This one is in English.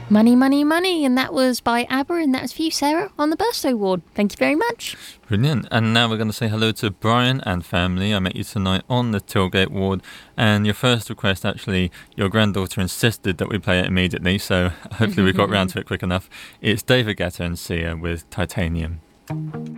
Money, Money, Money, and that was by ABBA, and that was for you, Sarah, on the Birthday Ward. Thank you very much. Brilliant. And now we're going to say hello to Brian and family. I met you tonight on the Tilgate Ward, and your first request, actually, your granddaughter insisted that we play it immediately, so hopefully we got round to it quick enough. It's David Guetta and Sia with Titanium.